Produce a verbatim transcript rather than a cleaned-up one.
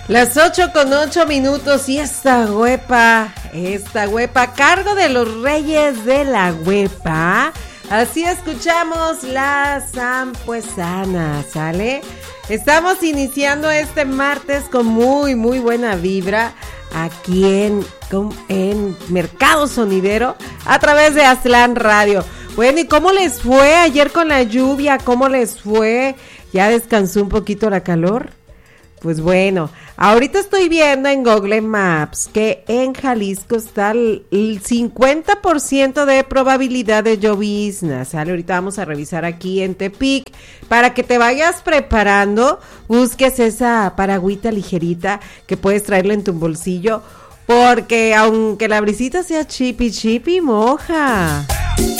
Las ocho con ocho minutos y esta huepa, esta huepa a cargo de los Reyes de la Huepa. Así escuchamos la Sampuesana, ¿sale? Estamos iniciando este martes con muy, muy buena vibra aquí en, en Mercado Sonidero a través de Aztlán Radio. Bueno, ¿y cómo les fue ayer con la lluvia? ¿Cómo les fue? ¿Ya descansó un poquito la calor? Pues bueno, ahorita estoy viendo en Google Maps que en Jalisco está el cincuenta por ciento de probabilidad de llovizna, ¿sale? Ahorita vamos a revisar aquí en Tepic para que te vayas preparando, busques esa paragüita ligerita que puedes traerla en tu bolsillo, porque aunque la brisita sea chipi chipi, moja.